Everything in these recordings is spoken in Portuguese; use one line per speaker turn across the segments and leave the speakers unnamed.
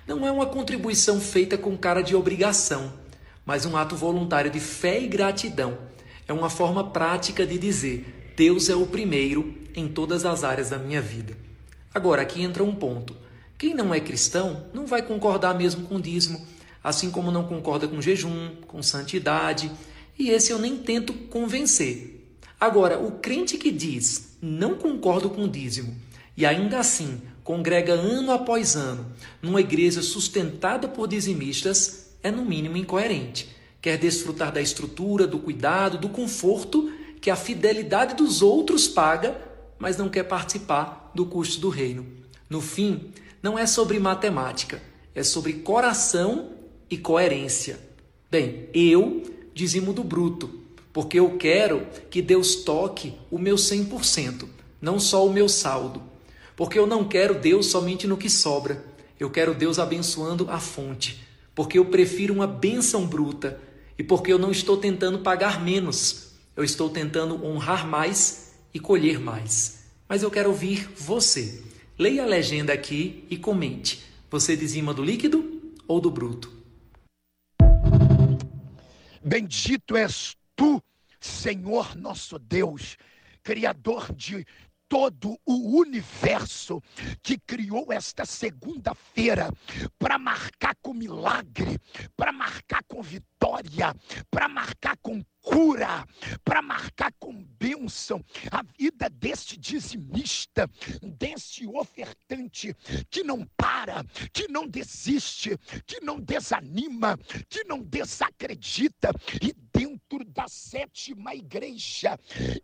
Não é uma contribuição feita com cara de obrigação, mas um ato voluntário de fé e gratidão. É uma forma prática de dizer: Deus é o primeiro em todas as áreas da minha vida. Agora, aqui entra um ponto. Quem não é cristão não vai concordar mesmo com o dízimo, assim como não concorda com jejum, com santidade, e esse eu nem tento convencer. Agora, o crente que diz: não concordo com o dízimo, e ainda assim congrega ano após ano numa igreja sustentada por dizimistas, é no mínimo incoerente. Quer desfrutar da estrutura, do cuidado, do conforto que a fidelidade dos outros paga, mas não quer participar do custo do reino. No fim, não é sobre matemática, é sobre coração e coerência. Bem, eu dizimo do bruto, porque eu quero que Deus toque o meu 100%, não só o meu saldo. Porque eu não quero Deus somente no que sobra, eu quero Deus abençoando a fonte, porque eu prefiro uma bênção bruta e porque eu não estou tentando pagar menos, eu estou tentando honrar mais e colher mais. Mas eu quero ouvir você. Leia a legenda aqui e comente. Você dizima do líquido ou do bruto?
Bendito és tu, Senhor nosso Deus, Criador de todo o universo, que criou esta segunda-feira para marcar com milagre, para marcar com vitória, para marcar com cura, para marcar com bênção a vida deste dizimista, deste ofertante que não para, que não desiste, que não desanima, que não desacredita. E dentro da sétima igreja,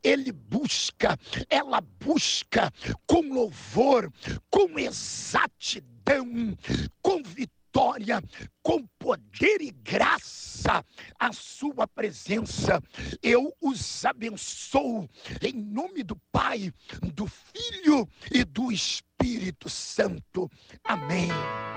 ela busca com louvor, com exatidão, com vitória, com poder e graça a sua presença. Eu os abençoo em nome do Pai, do Filho e do Espírito Santo. Amém.